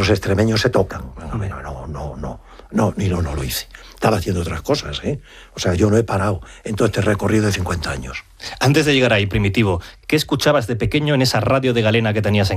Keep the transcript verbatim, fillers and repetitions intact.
los extremeños se tocan. Bueno, bueno, no, no, no, no, ni no, no lo hice. Estaba haciendo otras cosas, ¿eh? O sea, yo no he parado en todo este recorrido de cincuenta años. Antes de llegar ahí, Primitivo, ¿qué escuchabas de pequeño en esa radio de galena que tenías en